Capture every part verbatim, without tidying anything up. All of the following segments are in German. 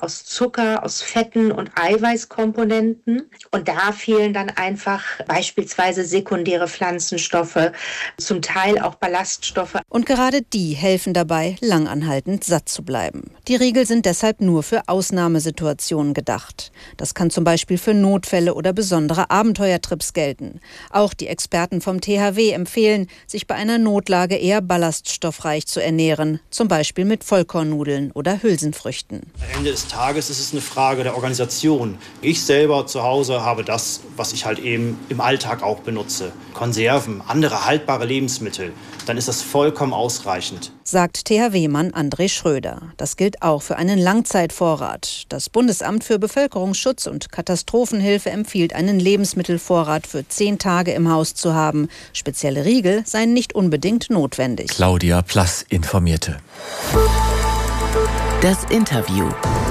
aus Zucker, aus Fetten und Eiweißkomponenten. Und da fehlen dann einfach beispielsweise sekundäre Pflanzenstoffe, zum Teil auch Ballaststoffe. Und gerade die helfen dabei, langanhaltend satt zu bleiben. Die Riegel sind deshalb nur für Ausnahmesituationen gedacht. Das kann zum Beispiel für Notfälle oder besondere Abenteuertrips gelten. Auch die Experten vom T H W empfehlen, sich bei einer Notlage eher ballaststoffreich zu ernähren, zum Beispiel mit Vollkornnudeln oder Hülsenfrüchten. Am Ende des Tages ist es eine Frage der Organisation. Ich selber zu Hause habe das, was ich halt eben im Alltag auch benutze. Konserven, andere haltbare Lebensmittel. Dann ist das vollkommen ausreichend. Sagt T H W-Mann André Schröder. Das gilt auch für einen Langzeitvorrat. Das Bundesamt für Bevölkerungsschutz und Katastrophenhilfe empfiehlt, einen Lebensmittelvorrat für zehn Tage im Haus zu haben. Spezielle Riegel seien nicht unbedingt notwendig. Claudia Plass informierte. Das Interview.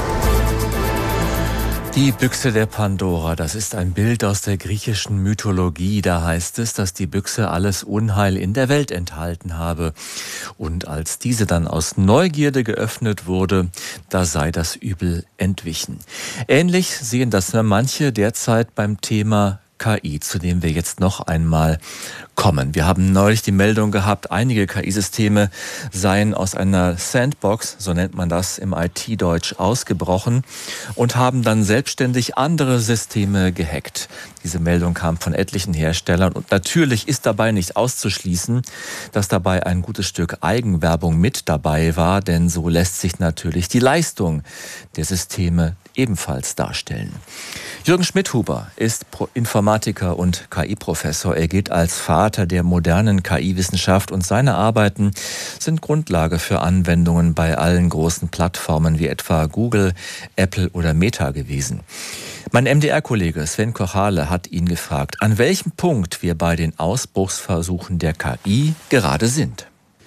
Die Büchse der Pandora, das ist ein Bild aus der griechischen Mythologie. Da heißt es, dass die Büchse alles Unheil in der Welt enthalten habe. Und als diese dann aus Neugierde geöffnet wurde, da sei das Übel entwichen. Ähnlich sehen das manche derzeit beim Thema K I, zu dem wir jetzt noch einmal kommen. Wir haben neulich die Meldung gehabt, einige K I-Systeme seien aus einer Sandbox, so nennt man das im I T-Deutsch, ausgebrochen und haben dann selbstständig andere Systeme gehackt. Diese Meldung kam von etlichen Herstellern und natürlich ist dabei nicht auszuschließen, dass dabei ein gutes Stück Eigenwerbung mit dabei war, denn so lässt sich natürlich die Leistung der Systeme ebenfalls darstellen. Jürgen Schmidhuber ist Informatiker und K I-Professor. Er gilt als Vater der modernen K I-Wissenschaft und seine Arbeiten sind Grundlage für Anwendungen bei allen großen Plattformen wie etwa Google, Apple oder Meta gewesen. Mein M D R-Kollege Sven Kochale hat ihn gefragt, an welchem Punkt wir bei den Ausbruchsversuchen der K I gerade sind.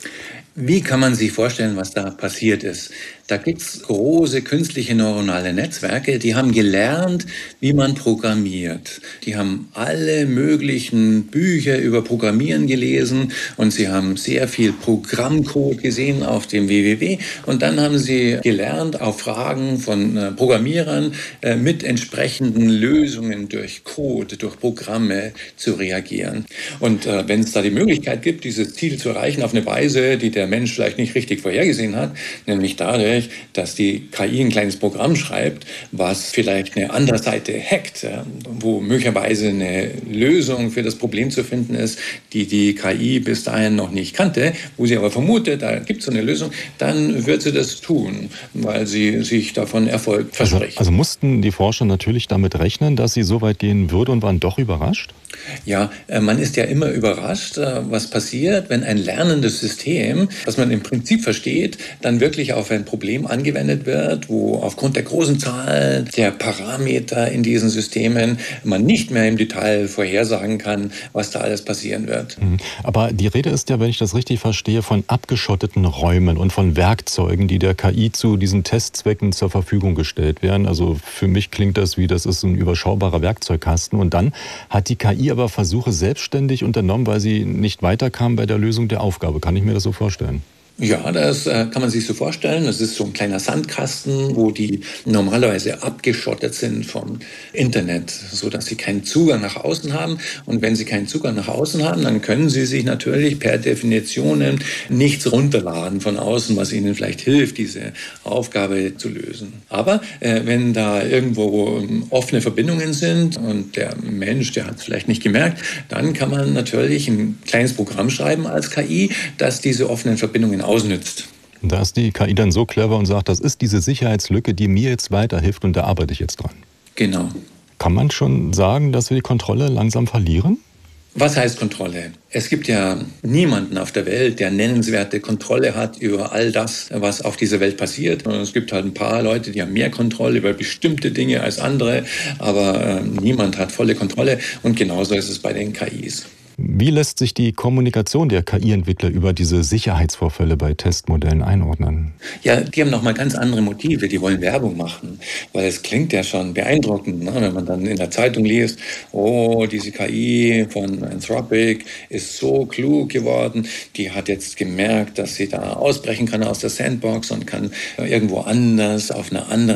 Wie kann man sich vorstellen, was da passiert ist? Da gibt's große künstliche neuronale Netzwerke, die haben gelernt, wie man programmiert. Die haben alle möglichen Bücher über Programmieren gelesen und sie haben sehr viel Programmcode gesehen auf dem W W W. Und dann haben sie gelernt, auf Fragen von äh, Programmierern äh, mit entsprechenden Lösungen durch Code, durch Programme zu reagieren. Und äh, wenn es da die Möglichkeit gibt, dieses Ziel zu erreichen auf eine Weise, die der Mensch vielleicht nicht richtig vorhergesehen hat, nämlich dadurch, dass die K I ein kleines Programm schreibt, was vielleicht eine andere Seite hackt, wo möglicherweise eine Lösung für das Problem zu finden ist, die die K I bis dahin noch nicht kannte, wo sie aber vermutet, da gibt es so eine Lösung, dann wird sie das tun, weil sie sich davon Erfolg verspricht. Also, also mussten die Forscher natürlich damit rechnen, dass sie so weit gehen würde und waren doch überrascht? Ja, man ist ja immer überrascht, was passiert, wenn ein lernendes System, das man im Prinzip versteht, dann wirklich auf ein Problem angewendet wird, wo aufgrund der großen Zahl der Parameter in diesen Systemen man nicht mehr im Detail vorhersagen kann, was da alles passieren wird. Aber die Rede ist ja, wenn ich das richtig verstehe, von abgeschotteten Räumen und von Werkzeugen, die der K I zu diesen Testzwecken zur Verfügung gestellt werden. Also für mich klingt das wie, das ist ein überschaubarer Werkzeugkasten. Und dann hat die K I aber Versuche selbstständig unternommen, weil sie nicht weiterkam bei der Lösung der Aufgabe. Kann ich mir das so vorstellen? Ja, das äh, kann man sich so vorstellen. Das ist so ein kleiner Sandkasten, wo die normalerweise abgeschottet sind vom Internet, so dass sie keinen Zugang nach außen haben. Und wenn sie keinen Zugang nach außen haben, dann können sie sich natürlich per Definition nichts runterladen von außen, was ihnen vielleicht hilft, diese Aufgabe zu lösen. Aber äh, wenn da irgendwo ähm, offene Verbindungen sind und der Mensch, der hat es vielleicht nicht gemerkt, dann kann man natürlich ein kleines Programm schreiben als K I, das diese offenen Verbindungen ausnützt. Da ist die K I dann so clever und sagt, das ist diese Sicherheitslücke, die mir jetzt weiterhilft und da arbeite ich jetzt dran. Genau. Kann man schon sagen, dass wir die Kontrolle langsam verlieren? Was heißt Kontrolle? Es gibt ja niemanden auf der Welt, der nennenswerte Kontrolle hat über all das, was auf dieser Welt passiert. Und es gibt halt ein paar Leute, die haben mehr Kontrolle über bestimmte Dinge als andere, aber äh, niemand hat volle Kontrolle und genauso ist es bei den K Is. Wie lässt sich die Kommunikation der K I-Entwickler über diese Sicherheitsvorfälle bei Testmodellen einordnen? Ja, die haben nochmal ganz andere Motive. Die wollen Werbung machen, weil es klingt ja schon beeindruckend, ne? Wenn man dann in der Zeitung liest, oh, diese K I von Anthropic ist so klug geworden, die hat jetzt gemerkt, dass sie da ausbrechen kann aus der Sandbox und kann irgendwo anders auf einer anderen